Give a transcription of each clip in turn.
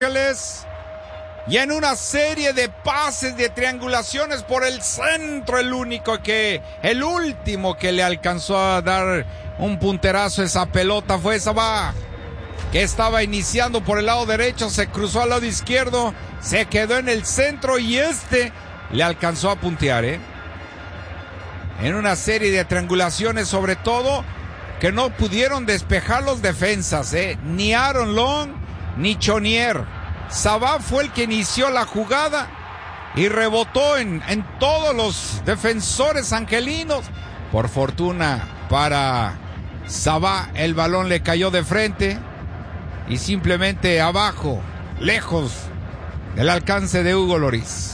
Ángeles. Y en una serie de pases, de triangulaciones por el centro, el último que le alcanzó a dar un punterazo a esa pelota fue Sabah, que estaba iniciando por el lado derecho, se cruzó al lado izquierdo, se quedó en el centro y le alcanzó a puntear, en una serie de triangulaciones, sobre todo que no pudieron despejar los defensas, ni Aaron Long ni Chonier. Sabah fue el que inició la jugada y rebotó en todos los defensores angelinos. Por fortuna para Sabah, el balón le cayó de frente y simplemente abajo, lejos del alcance de Hugo Lloris.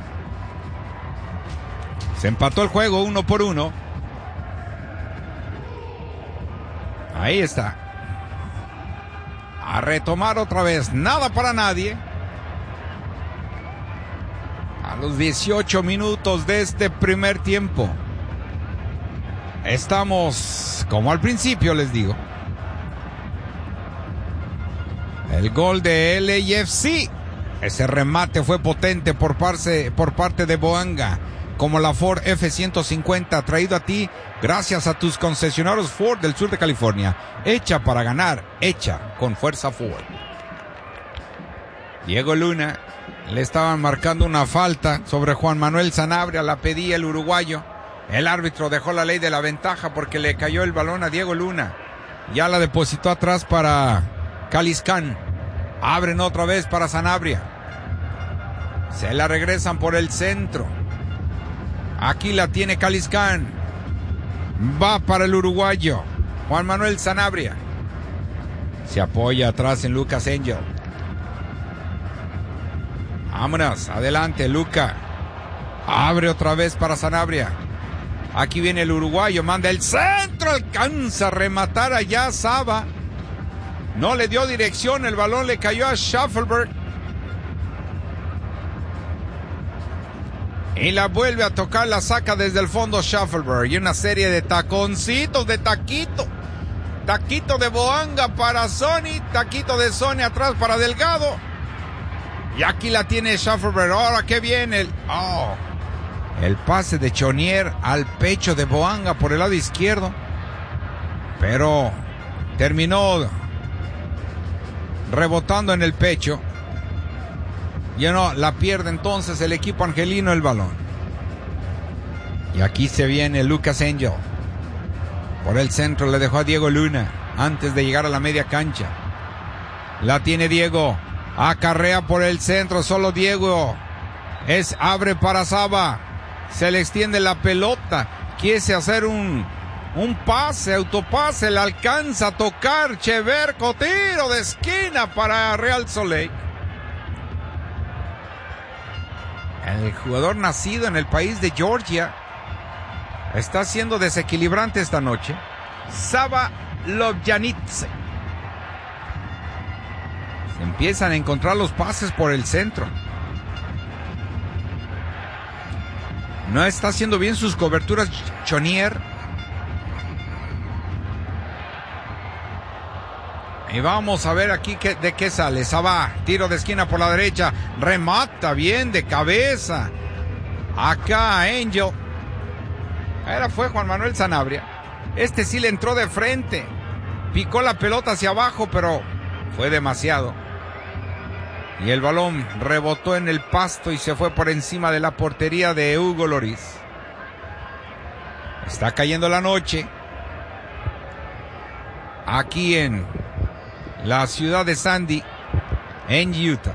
Se empató el juego 1-1. Ahí está. A retomar otra vez, nada para nadie. A los 18 minutos de este primer tiempo. Estamos como al principio, les digo. El gol de LAFC. Ese remate fue potente por parte de Boanga. Como la Ford F-150, traído a ti gracias a tus concesionarios Ford del sur de California. Hecha para ganar, hecha con fuerza Ford. Diego Luna, le estaban marcando una falta sobre Juan Manuel Sanabria, la pedía el uruguayo. El árbitro dejó la ley de la ventaja porque le cayó el balón a Diego Luna. Ya la depositó atrás para Caliscán. Abren otra vez para Sanabria. Se la regresan por el centro. Aquí la tiene Caliscán. Va para el uruguayo Juan Manuel Sanabria. Se apoya atrás en Lucas Angel. Vámonos, adelante Luca. Abre otra vez para Sanabria. Aquí viene el uruguayo, manda el centro, alcanza a rematar allá Sabah. No le dio dirección, el balón le cayó a Schaffelberg. Y la vuelve a tocar, la saca desde el fondo Schaffelberg. Y una serie de taconcitos de Taquito. Taquito de Boanga para Sony. Taquito de Sony atrás para Delgado. Y aquí la tiene Schaffelberg. Ahora que viene el pase de Chonier al pecho de Boanga por el lado izquierdo. Pero terminó rebotando en el pecho. Ya no, la pierde entonces el equipo angelino el balón. Y aquí se viene Lucas Angel. Por el centro le dejó a Diego Luna antes de llegar a la media cancha. La tiene Diego. Acarrea por el centro, solo Diego. Abre para Sabah. Se le extiende la pelota. Quiere hacer un pase, autopase. Le alcanza a tocar Cheverco. Tiro de esquina para Real Salt Lake. El jugador nacido en el país de Georgia está siendo desequilibrante esta noche. Sabah Lobjanidze. Se empiezan a encontrar los pases por el centro. No está haciendo bien sus coberturas Chonier. Y vamos a ver aquí de qué sale. Sabah, tiro de esquina por la derecha. Remata bien de cabeza. Acá Angel. Ahora fue Juan Manuel Sanabria. Sí le entró de frente. Picó la pelota hacia abajo, pero fue demasiado. Y el balón rebotó en el pasto y se fue por encima de la portería de Hugo Lloris. Está cayendo la noche. Aquí en la ciudad de Sandy, en Utah.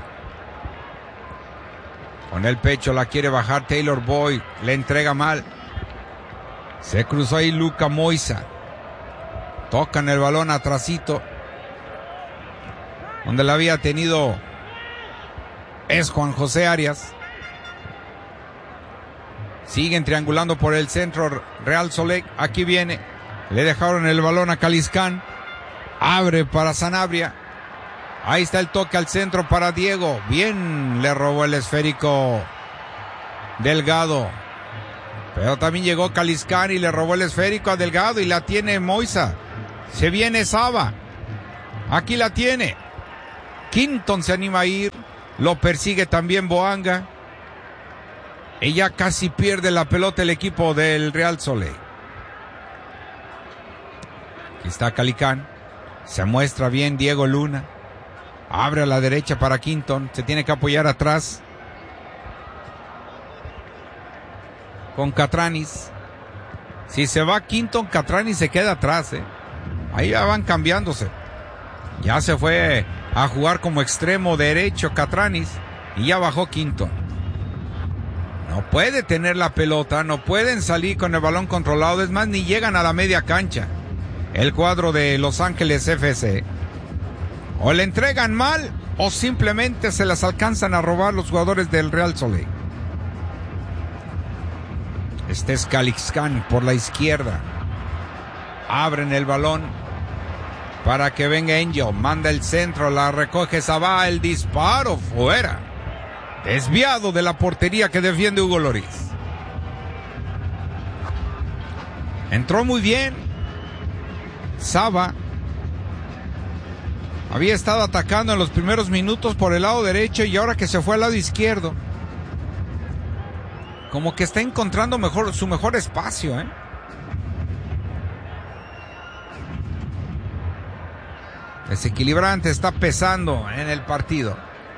Con el pecho la quiere bajar Taylor Boyd. Le entrega mal. Se cruzó ahí Luca Moisa. Tocan el balón atrasito. Donde la había tenido es Juan José Arias. Siguen triangulando por el centro Real Salt Lake. Aquí viene. Le dejaron el balón a Caliscán. Abre para Sanabria. Ahí está el toque al centro para Diego. Bien, le robó el esférico Delgado. Pero también llegó Caliscán y le robó el esférico a Delgado y la tiene Moisa. Se viene Sabah. Aquí la tiene. Quinton se anima a ir. Lo persigue también Boanga. Y ya casi pierde la pelota el equipo del Real Soleil. Aquí está Calicán. Se muestra bien Diego Luna. Abre a la derecha para Quinton. Se tiene que apoyar atrás con Catranis. Si se va Quinton, Catranis se queda atrás. Ahí ya van cambiándose. Ya se fue a jugar como extremo derecho Catranis. Y ya bajó Quinton. No puede tener la pelota. No pueden salir con el balón controlado. Es más, ni llegan a la media cancha. El cuadro de Los Ángeles FC. O le entregan mal, o simplemente se las alcanzan a robar los jugadores del Real Soleil. Este es Calixcan por la izquierda. Abren el balón para que venga Angel. Manda el centro, la recoge Sabá, el disparo fuera. Desviado de la portería que defiende Hugo Lloris. Entró muy bien Sabá. Había estado atacando en los primeros minutos por el lado derecho y ahora que se fue al lado izquierdo, como que está encontrando su mejor espacio, Desequilibrante, está pesando en el partido.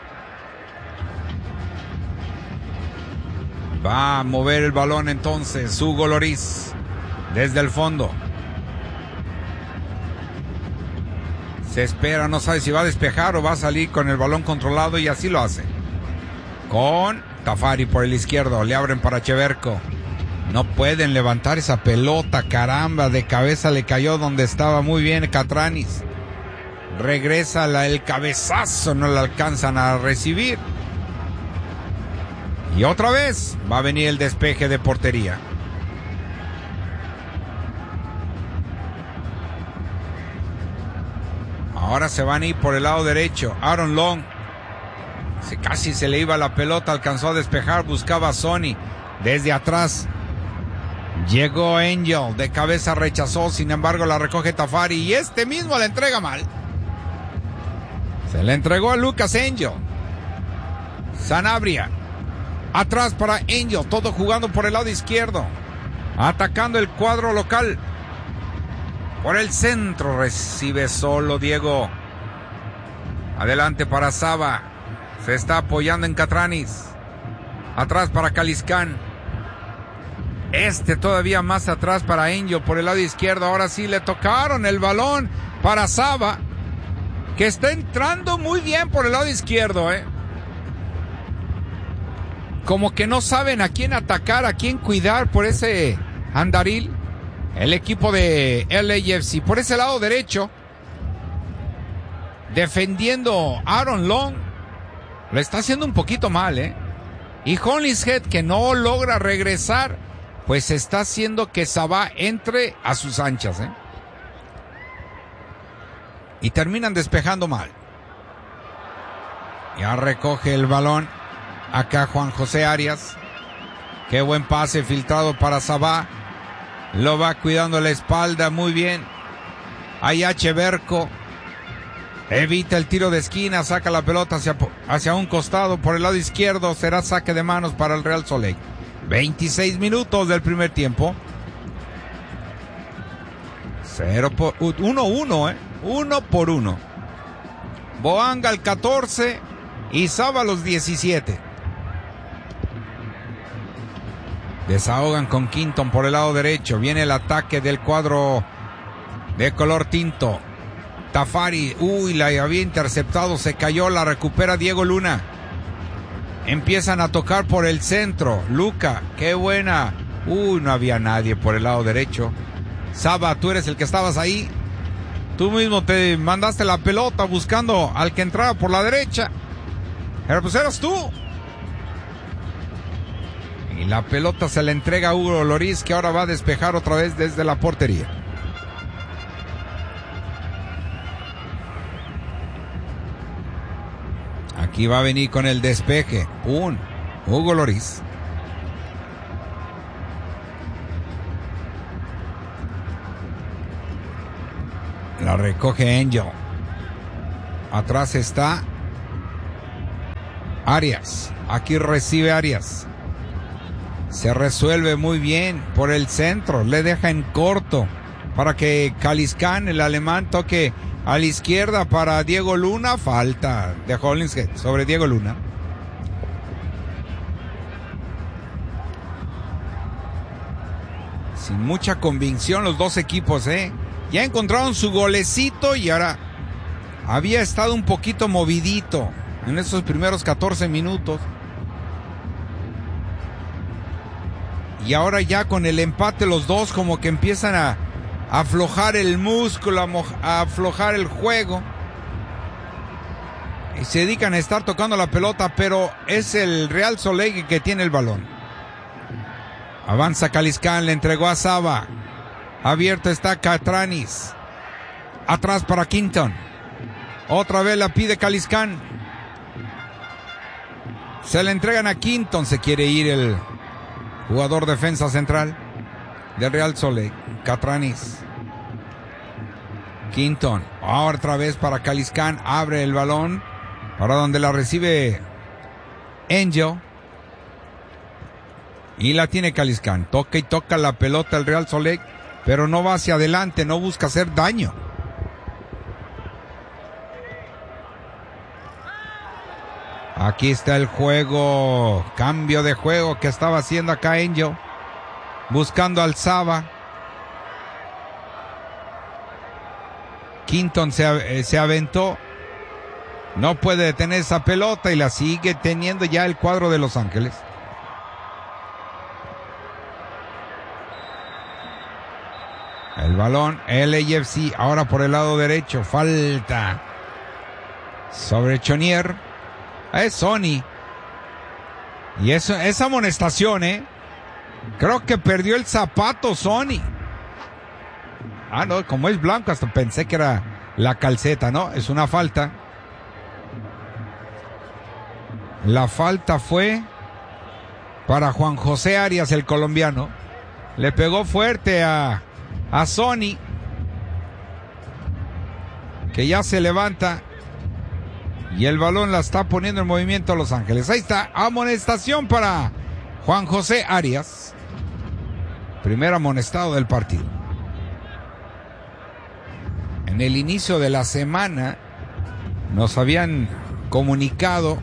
Va a mover el balón entonces Hugo Lloris desde el fondo. Se espera, no sabe si va a despejar o va a salir con el balón controlado y así lo hace. Con Tafari por el izquierdo, le abren para Cheverco. No pueden levantar esa pelota, caramba, de cabeza le cayó donde estaba muy bien Catranis. Regresa el cabezazo, no le alcanzan a recibir. Y otra vez va a venir el despeje de portería. Ahora se van a ir por el lado derecho. Aaron Long. Casi se le iba la pelota, alcanzó a despejar, buscaba a Sonny. Desde atrás llegó Angel, de cabeza rechazó, sin embargo la recoge Tafari y este mismo la entrega mal. Se le entregó a Lucas Angel. Sanabria. Atrás para Angel, todo jugando por el lado izquierdo. Atacando el cuadro local. Por el centro recibe solo Diego. Adelante para Saba. Se está apoyando en Catranis. Atrás para Calixcan. Todavía más atrás para Angel por el lado izquierdo. Ahora sí le tocaron el balón para Saba, que está entrando muy bien por el lado izquierdo, Como que no saben a quién atacar, a quién cuidar por ese andaril. El equipo de LAFC por ese lado derecho, defendiendo Aaron Long, lo está haciendo un poquito mal, Y Hollingshead, que no logra regresar, pues está haciendo que Sabá entre a sus anchas, Y terminan despejando mal. Ya recoge el balón acá Juan José Arias. Qué buen pase filtrado para Sabá. Lo va cuidando la espalda muy bien. Ahí Cheverco. Evita el tiro de esquina, saca la pelota hacia un costado por el lado izquierdo. Será saque de manos para el Real Soleil. 26 minutos del primer tiempo. 1-1, 1-1. Boanga al 14 y Saba a los 17. Desahogan con Quinton por el lado derecho. Viene el ataque del cuadro de color tinto. Tafari, la había interceptado, se cayó, la recupera Diego Luna. Empiezan a tocar por el centro. Luca, qué buena. No había nadie por el lado derecho. Saba, tú eres el que estabas ahí. Tú mismo te mandaste la pelota buscando al que entraba por la derecha. Pero pues eras tú. Y la pelota se la entrega a Hugo Lloris, que ahora va a despejar otra vez desde la portería. Aquí va a venir con el despeje. Hugo Lloris. La recoge Angel. Atrás está Arias. Aquí recibe Arias. Se resuelve muy bien por el centro. Le deja en corto para que Caliscán, el alemán, toque a la izquierda para Diego Luna. Falta de Hollingshead sobre Diego Luna. Sin mucha convicción los dos equipos, Ya encontraron su golecito y ahora había estado un poquito movidito en esos primeros 14 minutos. Y ahora ya con el empate los dos como que empiezan a aflojar el músculo, a aflojar el juego. Y se dedican a estar tocando la pelota, pero es el Real Soleil que tiene el balón. Avanza Caliscán, le entregó a Saba. Abierto está Catranis. Atrás para Quinton. Otra vez la pide Caliscán. Se le entregan a Quinton. Se quiere ir el jugador defensa central del Real Soleil, Catranis. Quinton, ahora otra vez para Caliscán, abre el balón para donde la recibe Angel. Y la tiene Caliscán, toca y toca la pelota el Real Soleil, pero no va hacia adelante, no busca hacer daño. Aquí está el juego, cambio de juego que estaba haciendo acá Angel, buscando al Saba. Quinton se aventó, no puede detener esa pelota y la sigue teniendo ya el cuadro de Los Ángeles. El balón, LAFC, ahora por el lado derecho, falta sobre Chonier. Es Sony. Y eso, esa amonestación, creo que perdió el zapato Sony. Ah, no, como es blanco, hasta pensé que era la calceta, ¿no? Es una falta. La falta fue para Juan José Arias, el colombiano. Le pegó fuerte a Sony, que ya se levanta. Y el balón la está poniendo en movimiento Los Ángeles. Ahí está, amonestación para Juan José Arias. Primer amonestado del partido. En el inicio de la semana nos habían comunicado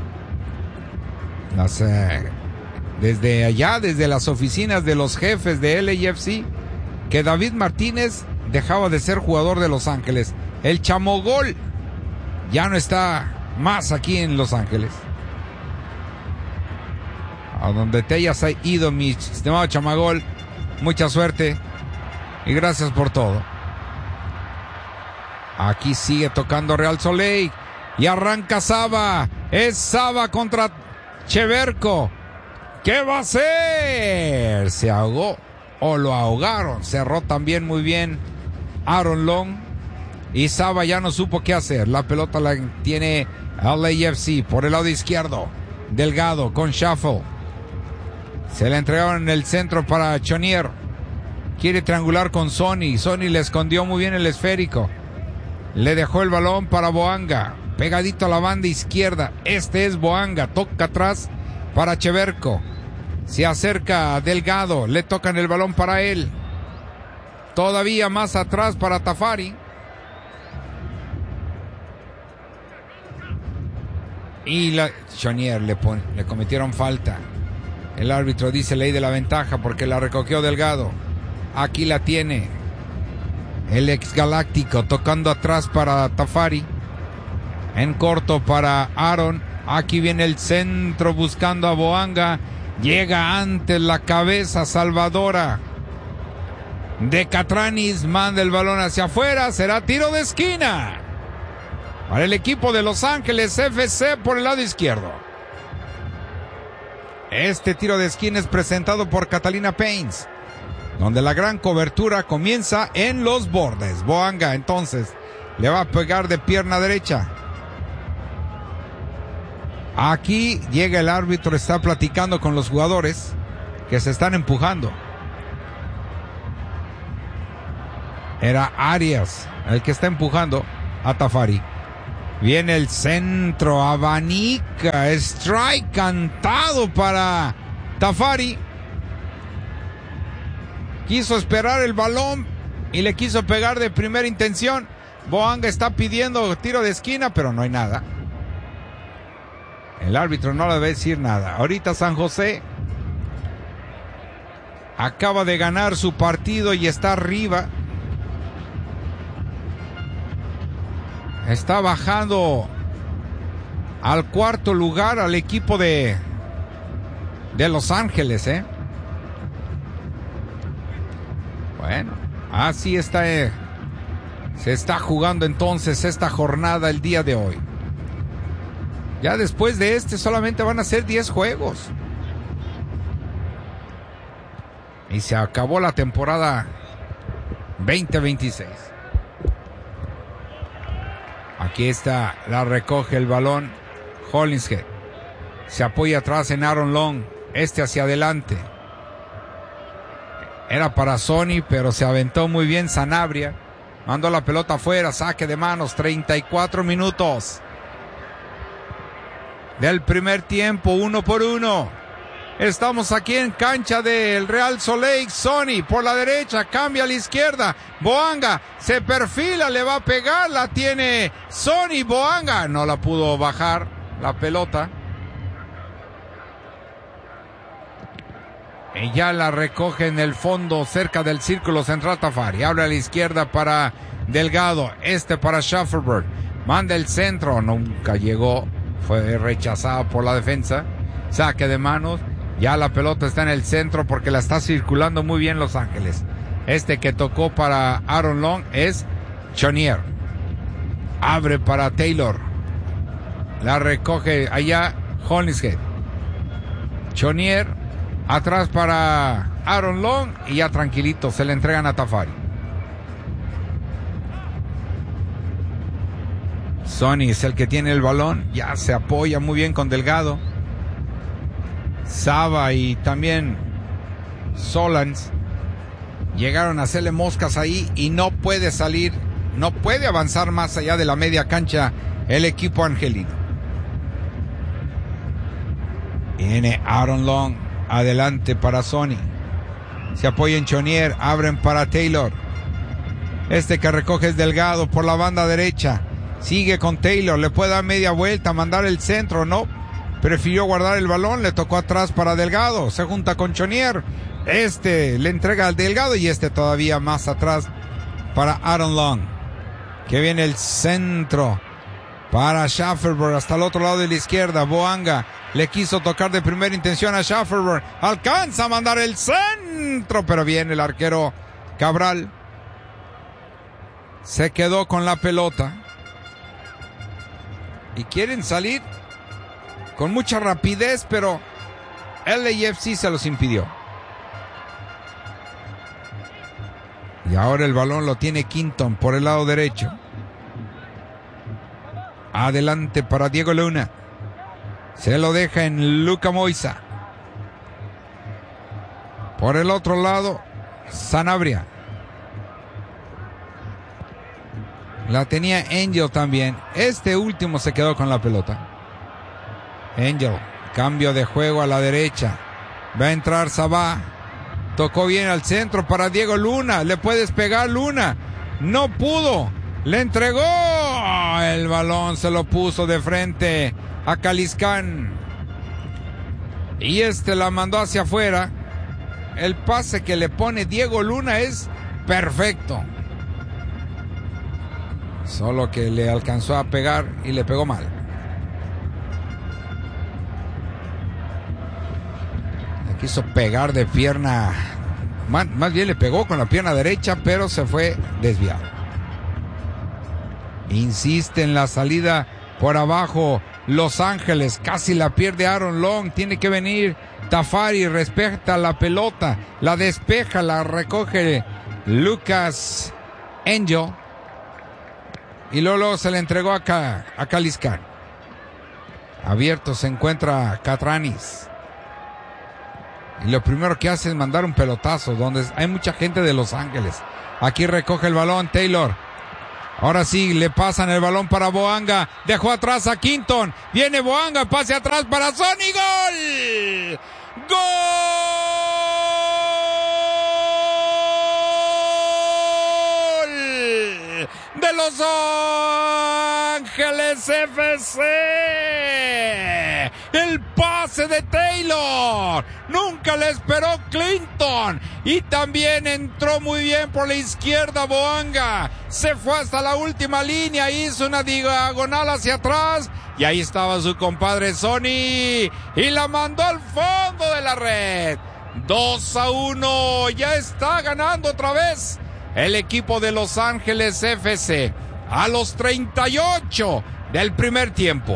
desde allá, desde las oficinas de los jefes de LAFC, que David Martínez dejaba de ser jugador de Los Ángeles. El Chamogol ya no está más aquí en Los Ángeles. A donde te hayas ido, mi estimado Chamagol, mucha suerte y gracias por todo. Aquí sigue tocando Real Soleil y arranca Saba. Es Saba contra Cheverco. ¿Qué va a hacer? Se ahogó o lo ahogaron. Cerró también muy bien Aaron Long. Y Saba ya no supo qué hacer. La pelota la tiene LAFC por el lado izquierdo. Delgado con Shuffle. Se la entregaron en el centro para Chonier. Quiere triangular con Sony. Sony le escondió muy bien el esférico. Le dejó el balón para Boanga. Pegadito a la banda izquierda. Este es Boanga. Toca atrás para Cheverco. Se acerca Delgado. Le tocan el balón para él. Todavía más atrás para Tafari. Y Chonier le cometieron falta. El árbitro dice ley de la ventaja porque la recogió Delgado. Aquí la tiene el ex galáctico tocando atrás para Tafari. En corto para Aaron. Aquí viene el centro buscando a Boanga. Llega antes la cabeza salvadora de Catranis. Manda el balón hacia afuera. Será tiro de esquina para el equipo de Los Ángeles FC por el lado izquierdo. Este tiro de esquina es presentado por Catalina Paints, donde la gran cobertura comienza en los bordes. Boanga entonces le va a pegar de pierna derecha. Aquí llega el árbitro, está platicando con los jugadores que se están empujando. Era Arias el que está empujando a Tafari. Viene el centro, abanica, strike cantado para Tafari. Quiso esperar el balón y le quiso pegar de primera intención. Boanga está pidiendo tiro de esquina, pero no hay nada. El árbitro no le debe decir nada. Ahorita San José acaba de ganar su partido y está arriba. Está bajando al cuarto lugar al equipo de Los Ángeles, Bueno, así está. Se está jugando entonces esta jornada el día de hoy. Ya después de solamente van a ser 10 juegos. Y se acabó la temporada 2026. Aquí está, la recoge el balón Hollingshead. Se apoya atrás en Aaron Long. Hacia adelante. Era para Sony, pero se aventó muy bien Sanabria. Mandó la pelota afuera, saque de manos, 34 minutos. Del primer tiempo, 1-1. Estamos aquí en cancha del Real Salt Lake. Sony por la derecha, cambia a la izquierda. Boanga se perfila, le va a pegar, la tiene Sony. Boanga no la pudo bajar la pelota. Y ya la recoge en el fondo, cerca del círculo central Tafari. Abre a la izquierda para Delgado. Para Schafferberg. Manda el centro, nunca llegó. Fue rechazada por la defensa. Saque de manos. Ya la pelota está en el centro porque la está circulando muy bien Los Ángeles. Que tocó para Aaron Long es Chonier. Abre para Taylor. La recoge allá Hollingshead. Chonier atrás para Aaron Long y ya tranquilito se le entregan a Tafari. Sony es el que tiene el balón. Ya se apoya muy bien con Delgado. Saba y también Solans llegaron a hacerle moscas ahí y no puede salir, no puede avanzar más allá de la media cancha el equipo angelino. Viene Aaron Long adelante para Sony. Se apoya en Chonier, abren para Taylor. Que recoge es Delgado por la banda derecha. Sigue con Taylor, le puede dar media vuelta, mandar el centro, no. Prefirió guardar el balón, le tocó atrás para Delgado, se junta con Chonier, le entrega al Delgado y todavía más atrás para Aaron Long, que viene el centro para Schafferberg hasta el otro lado de la izquierda. Boanga le quiso tocar de primera intención a Schafferberg, alcanza a mandar el centro, pero viene el arquero Cabral, se quedó con la pelota y quieren salir con mucha rapidez, pero LAFC se los impidió. Y ahora el balón lo tiene Quinton por el lado derecho. Adelante para Diego Luna. Se lo deja en Luca Moisa. Por el otro lado, Sanabria. La tenía Angel también. Último se quedó con la pelota. Angel, cambio de juego a la derecha. Va a entrar Sabá. Tocó bien al centro para Diego Luna. Le puedes pegar Luna. No pudo. Le entregó. El balón se lo puso de frente a Caliscán. Y la mandó hacia afuera. El pase que le pone Diego Luna es perfecto. Solo que le alcanzó a pegar y le pegó mal. Quiso pegar de pierna, más bien le pegó con la pierna derecha, pero se fue desviado. Insiste en la salida por abajo Los Ángeles, casi la pierde Aaron Long, tiene que venir Tafari, respeta la pelota, la despeja, la recoge Lucas Angel y luego se le entregó a Caliscán. Abierto se encuentra Catranis. Y lo primero que hace es mandar un pelotazo donde hay mucha gente de Los Ángeles. Aquí recoge el balón Taylor. Ahora sí, le pasan el balón para Boanga. Dejó atrás a Quinton. Viene Boanga, pase atrás para Sonny. ¡Gol! ¡Gol! De Los Ángeles FC. El pase de Taylor. Nunca le esperó Clinton. Y también entró muy bien por la izquierda Boanga. Se fue hasta la última línea. Hizo una diagonal hacia atrás. Y ahí estaba su compadre Sonny. Y la mandó al fondo de la red. 2-1. Ya está ganando otra vez el equipo de Los Ángeles FC. A los 38 del primer tiempo.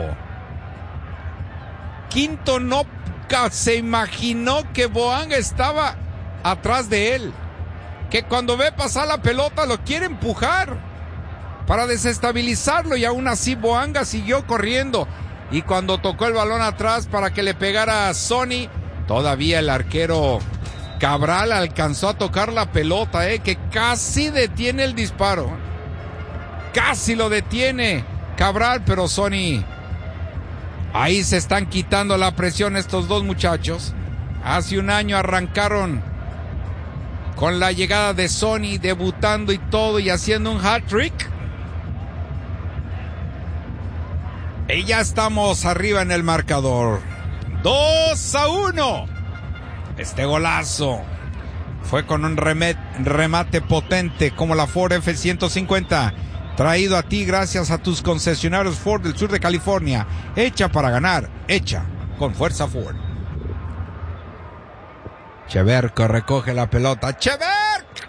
Quinton nunca se imaginó que Boanga estaba atrás de él. Que cuando ve pasar la pelota lo quiere empujar para desestabilizarlo, y aún así Boanga siguió corriendo. Y cuando tocó el balón atrás para que le pegara a Sonny, todavía el arquero Cabral alcanzó a tocar la pelota, que casi detiene el disparo. Casi lo detiene Cabral, pero Sonny... Ahí se están quitando la presión estos dos muchachos. Hace un año arrancaron con la llegada de Sonny, debutando y todo, y haciendo un hat-trick. Y ya estamos arriba en el marcador. 2-1. Este golazo fue con un remate potente como la Ford F-150. Traído a ti gracias a tus concesionarios Ford del sur de California. Hecha para ganar, hecha con fuerza Ford. Cheverco recoge la pelota. ¡Cheverco!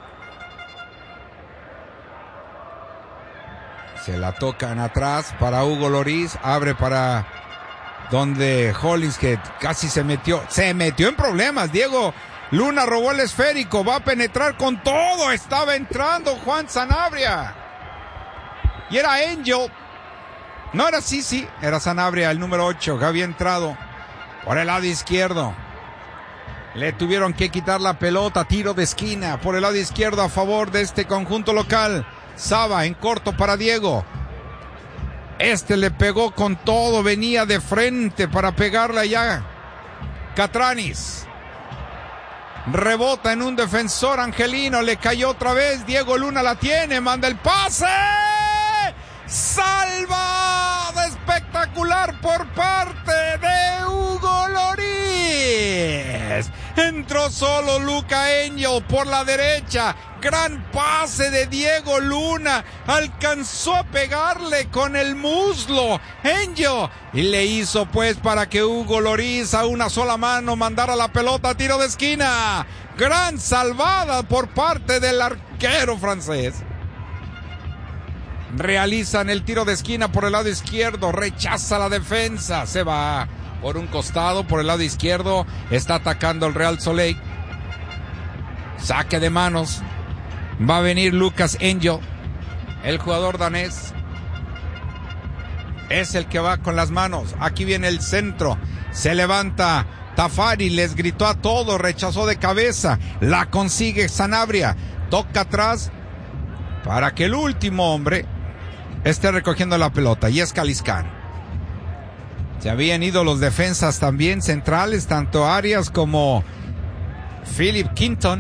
Se la tocan atrás para Hugo Lloris. Abre para donde Hollins, que casi se metió en problemas. Diego Luna robó el esférico. Va a penetrar con todo. Estaba entrando Juan Sanabria. Y era Angel. No era era Sanabria, el número 8, que había entrado por el lado izquierdo. Le tuvieron que quitar la pelota. Tiro de esquina por el lado izquierdo a favor de este conjunto local. Saba en corto para Diego. Le pegó con todo. Venía de frente para pegarle allá. Catranis. Rebota en un defensor angelino. Le cayó otra vez. Diego Luna la tiene. Manda el pase. Salvada espectacular por parte de Hugo Lloris. Entró solo Luka Angel por la derecha. Gran pase de Diego Luna. Alcanzó a pegarle con el muslo Angel. Y le hizo pues para que Hugo Lloris a una sola mano mandara la pelota a tiro de esquina. Gran salvada por parte del arquero francés. Realizan el tiro de esquina por el lado izquierdo. Rechaza la defensa. Se va por un costado, por el lado izquierdo. Está atacando el Real Soleil. Saque de manos. Va a venir Lucas Angel, el jugador danés. Es el que va con las manos. Aquí viene el centro. Se levanta Tafari. Les gritó a todos. Rechazó de cabeza. La consigue Sanabria. Toca atrás para que el último hombre esté recogiendo la pelota, y es Caliscán. Se habían ido los defensas también centrales, tanto Arias como Philip Quinton.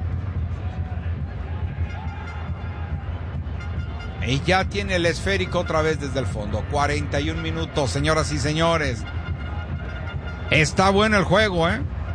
Y ya tiene el esférico otra vez desde el fondo. 41 minutos, señoras y señores. Está bueno el juego,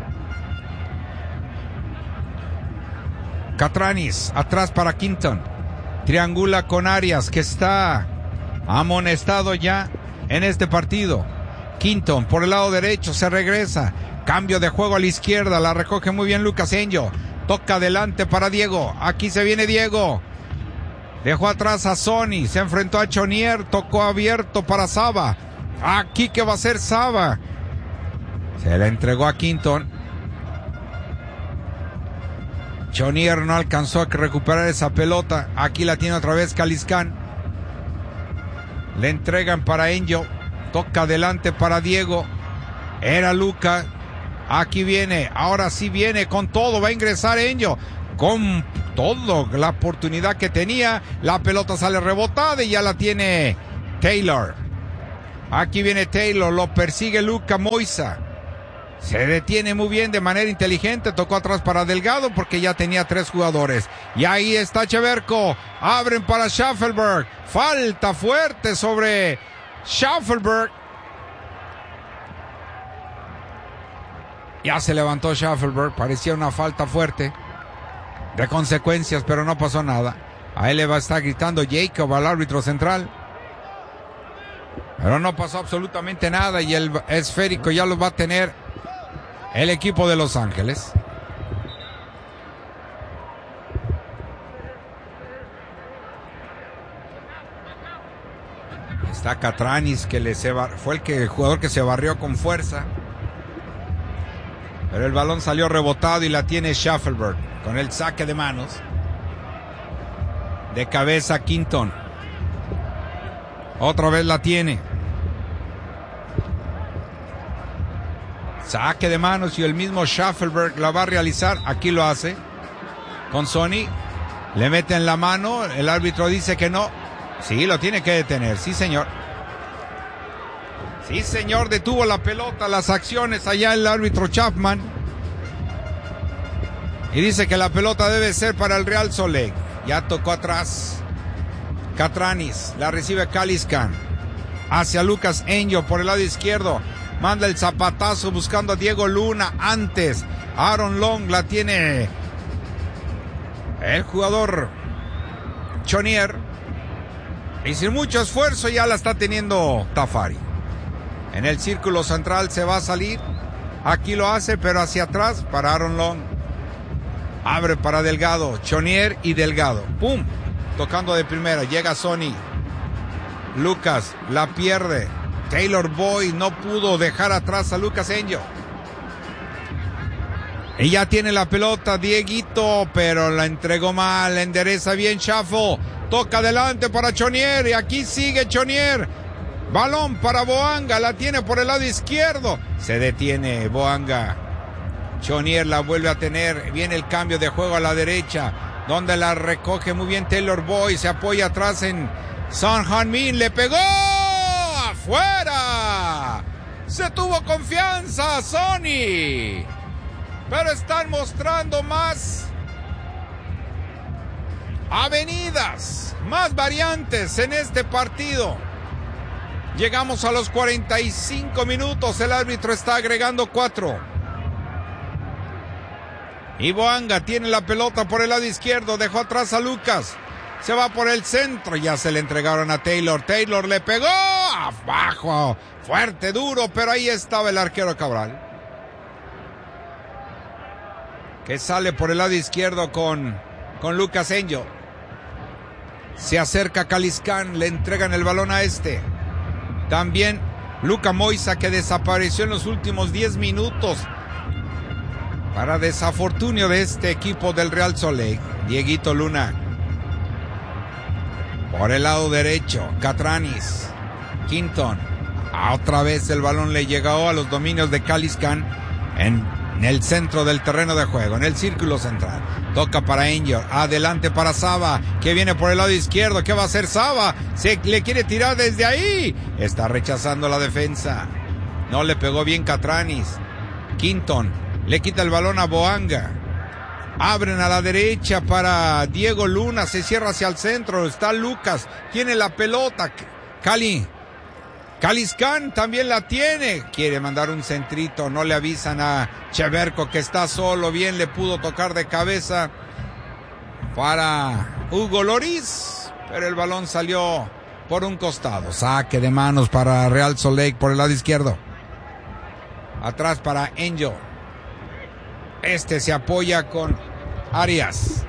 Catranis, atrás para Quinton. Triangula con Arias, que está amonestado ya en este partido. Quinton por el lado derecho, se regresa. Cambio de juego a la izquierda, la recoge muy bien Lucas Angel. Toca adelante para Diego. Aquí se viene Diego. Dejó atrás a Sonny, se enfrentó a Chonier, tocó abierto para Saba. Aquí que va a ser Saba. Se la entregó a Quinton. Chonier no alcanzó a recuperar esa pelota. Aquí la tiene otra vez Caliscán. Le entregan para Angel. Toca adelante para Diego. Era Luca. Aquí viene. Ahora sí viene con todo. Va a ingresar Angel. Con toda la oportunidad que tenía. La pelota sale rebotada y ya la tiene Taylor. Aquí viene Taylor, lo persigue Luka Moisa. Se detiene muy bien de manera inteligente, tocó atrás para Delgado porque ya tenía 3 jugadores. Y ahí está Cheverko, abren para Schaffelberg, falta fuerte sobre Schaffelberg. Ya se levantó Schaffelberg, parecía una falta fuerte de consecuencias, pero no pasó nada. A él le va a estar gritando Jacob al árbitro central. Pero no pasó absolutamente nada y el esférico ya lo va a tener el equipo de Los Ángeles. Está Catranis que fue el jugador que se barrió con fuerza. Pero el balón salió rebotado y la tiene Schaffelberg con el saque de manos. De cabeza Quinton. Otra vez la tiene. Saque de manos y el mismo Schaffelberg la va a realizar. Aquí lo hace. Con Sonny. Le mete en la mano. El árbitro dice que no. Sí, lo tiene que detener. Sí, señor. Sí, señor. Detuvo la pelota, las acciones allá el árbitro Chapman. Y dice que la pelota debe ser para el Real Salt Lake. Ya tocó atrás. Catranis. La recibe Caliscan. Hacia Lucas Angel por el lado izquierdo. Manda el zapatazo buscando a Diego Luna. Antes Aaron Long la tiene el jugador Chonier. Y sin mucho esfuerzo ya la está teniendo Tafari. En el círculo central se va a salir. Aquí lo hace, pero hacia atrás para Aaron Long. Abre para Delgado. Chonier y Delgado. ¡Pum! Tocando de primera. Llega Sonny. Lucas la pierde. Taylor Boyd no pudo dejar atrás a Lucas Angel. Y ya tiene la pelota Dieguito, pero la entregó mal. La endereza bien Schaffel. Toca adelante para Chonier. Y aquí sigue Chonier. Balón para Boanga. La tiene por el lado izquierdo. Se detiene Boanga. Chonier la vuelve a tener. Viene el cambio de juego a la derecha, donde la recoge muy bien Taylor Boyd. Se apoya atrás en Son Heung-min. Le pegó. ¡Fuera! Se tuvo confianza Sonny. Pero están mostrando más avenidas, más variantes en este partido. Llegamos a los 45 minutos. El árbitro está agregando 4. Y Boanga tiene la pelota por el lado izquierdo. Dejó atrás a Lucas. Se va por el centro. Ya se le entregaron a Taylor. Taylor le pegó. Abajo. Fuerte, duro. Pero ahí estaba el arquero Cabral. Que sale por el lado izquierdo con Lucas Angel. Se acerca Caliscan. Le entregan el balón a este. También Luka Moisa, que desapareció en los últimos 10 minutos. Para desafortunio de este equipo del Real Salt Lake. Dieguito Luna. Por el lado derecho, Catranis. Quinton. Otra vez el balón le llegó a los dominios de Caliscan en el centro del terreno de juego, en el círculo central. Toca para Angel. Adelante para Saba, que viene por el lado izquierdo. ¿Qué va a hacer Saba? Se le quiere tirar desde ahí. Está rechazando la defensa. No le pegó bien Catranis. Quinton le quita el balón a Boanga. Abren a la derecha para Diego Luna. Se cierra hacia el centro. Está Lucas. Tiene la pelota. Caliscan también la tiene. Quiere mandar un centrito. No le avisan a Cheverko que está solo. Bien le pudo tocar de cabeza para Hugo Lloris. Pero el balón salió por un costado. Saque de manos para Real Salt Lake por el lado izquierdo. Atrás para Angel. Este se apoya con Arias.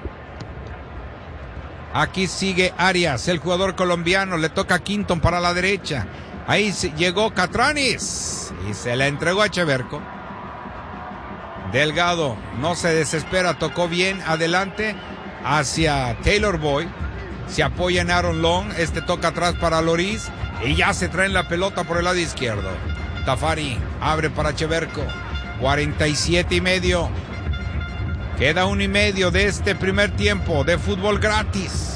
Aquí sigue Arias, el jugador colombiano. Le toca a Quinton para la derecha. Ahí llegó Catranis y se la entregó a Cheverko. Delgado no se desespera, tocó bien adelante hacia Taylor Boyd. Se apoya en Aaron Long. Este toca atrás para Lloris y ya se traen la pelota por el lado izquierdo. Tafari abre para Cheverko. 47 y medio. Queda 1:30 de este primer tiempo de fútbol gratis.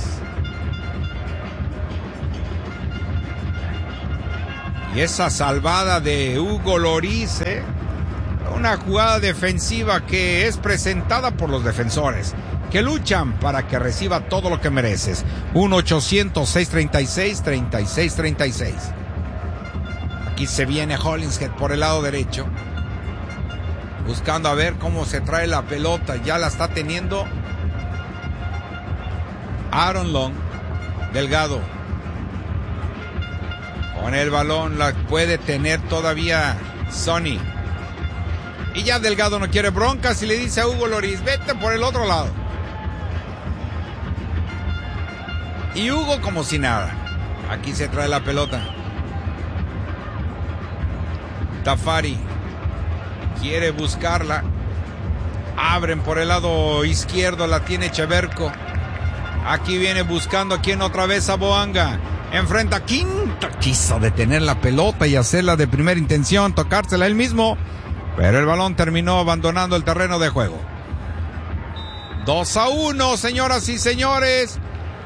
Y esa salvada de Hugo Lloris, una jugada defensiva que es presentada por los defensores, que luchan para que reciba todo lo que mereces. 1-800-636-3636. Aquí se viene Hollingshead por el lado derecho, buscando a ver cómo se trae la pelota. Ya la está teniendo Aaron Long. Delgado con el balón, la puede tener todavía Sonny. Y ya Delgado no quiere broncas y le dice a Hugo Lloris, vete por el otro lado. Y Hugo como si nada. Aquí se trae la pelota. Tafari quiere buscarla. Abren por el lado izquierdo, la tiene Cheverco. Aquí viene buscando a quien otra vez a Boanga. Enfrenta a Quinto. Quiso detener la pelota y hacerla de primera intención, tocársela él mismo. Pero el balón terminó abandonando el terreno de juego. 2-1, señoras y señores.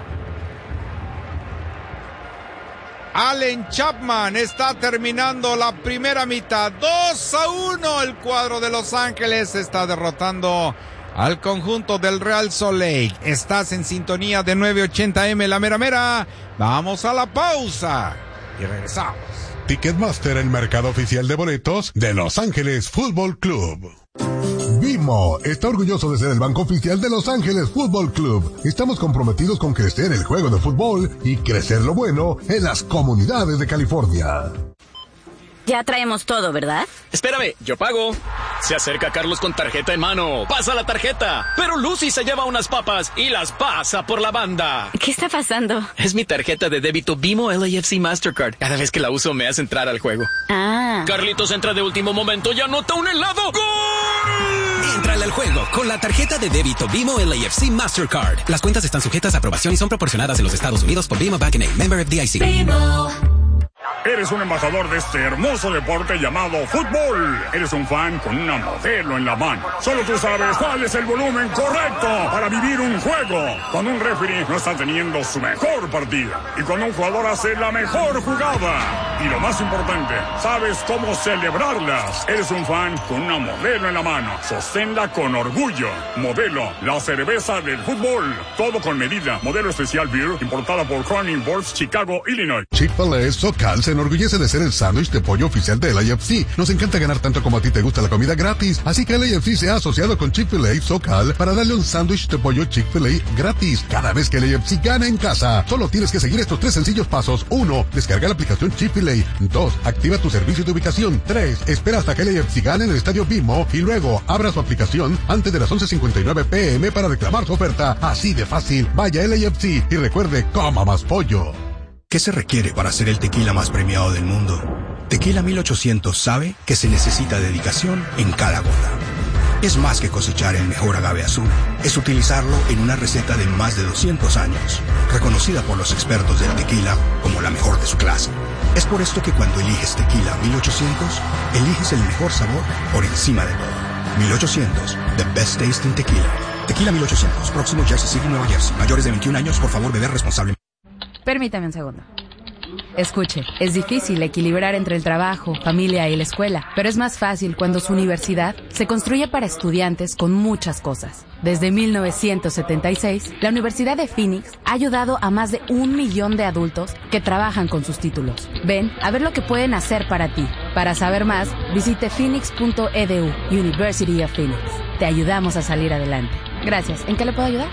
Allen Chapman está terminando la primera mitad. 2-1, el cuadro de Los Ángeles está derrotando al conjunto del Real Salt Lake. Estás en sintonía de 980M La Mera Mera. Vamos a la pausa y regresamos. Ticketmaster, el mercado oficial de boletos de Los Ángeles Fútbol Club. Bimbo está orgulloso de ser el banco oficial de Los Ángeles Fútbol Club. Estamos comprometidos con crecer el juego de fútbol y crecer lo bueno en las comunidades de California. Ya traemos todo, ¿verdad? Espérame, yo pago. Se acerca Carlos con tarjeta en mano. Pasa la tarjeta. Pero Lucy se lleva unas papas y las pasa por la banda. ¿Qué está pasando? Es mi tarjeta de débito BMO LAFC Mastercard. Cada vez que la uso me hace entrar al juego. Ah. Carlitos entra de último momento y anota un helado. ¡Gol! Entrale al juego con la tarjeta de débito BMO LAFC Mastercard. Las cuentas están sujetas a aprobación y son proporcionadas en los Estados Unidos por BMO Bank & Member FDIC. Eres un embajador de este hermoso deporte llamado fútbol. Eres un fan con una modelo en la mano. Solo tú sabes cuál es el volumen correcto para vivir un juego. Cuando un referee no está teniendo su mejor partida. Y cuando un jugador hace la mejor jugada. Y lo más importante, sabes cómo celebrarlas. Eres un fan con una modelo en la mano. Sosténla con orgullo. Modelo, la cerveza del fútbol. Todo con medida. Modelo especial beer, importada por Crown Imports, Chicago, Illinois. Chick-fil-A SoCal se enorgullece de ser el sándwich de pollo oficial del LAFC. Nos encanta ganar tanto como a ti te gusta la comida gratis, así que el LAFC se ha asociado con Chick-fil-A SoCal para darle un sándwich de pollo Chick-fil-A gratis cada vez que el LAFC gana en casa. Solo tienes que seguir estos 3 sencillos pasos. 1. Descarga la aplicación Chick-fil-A. 2. Activa tu servicio de ubicación. 3. Espera hasta que el LAFC gane en el estadio BMO y luego abra su aplicación antes de las 11:59 p.m. para reclamar su oferta. Así de fácil. Vaya LAFC y recuerde, coma más pollo. ¿Qué se requiere para ser el tequila más premiado del mundo? Tequila 1800 sabe que se necesita dedicación en cada gota. Es más que cosechar el mejor agave azul. Es utilizarlo en una receta de más de 200 años, reconocida por los expertos del tequila como la mejor de su clase. Es por esto que cuando eliges Tequila 1800, eliges el mejor sabor por encima de todo. 1800, the best tasting tequila. Tequila 1800, próximo Jersey City, Nueva Jersey. Mayores de 21 años, por favor, beber responsablemente. Permítame un segundo. Escuche, es difícil equilibrar entre el trabajo, familia y la escuela, pero es más fácil cuando su universidad se construye para estudiantes con muchas cosas. Desde 1976, la Universidad de Phoenix ha ayudado a más de 1 millón de adultos que trabajan con sus títulos. Ven a ver lo que pueden hacer para ti. Para saber más, visite phoenix.edu, University of Phoenix. Te ayudamos a salir adelante. Gracias. ¿En qué le puedo ayudar?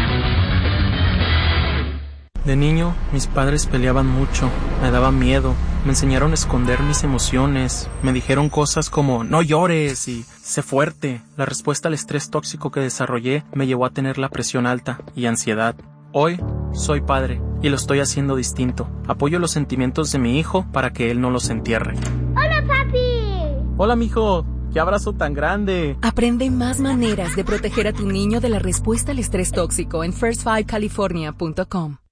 De niño, mis padres peleaban mucho, me daba miedo, me enseñaron a esconder mis emociones, me dijeron cosas como no llores y sé fuerte. La respuesta al estrés tóxico que desarrollé me llevó a tener la presión alta y ansiedad. Hoy soy padre y lo estoy haciendo distinto. Apoyo los sentimientos de mi hijo para que él no los entierre. ¡Hola, papi! Hola, mijo. ¡Qué abrazo tan grande! Aprende más maneras de proteger a tu niño de la respuesta al estrés tóxico en first5california.com.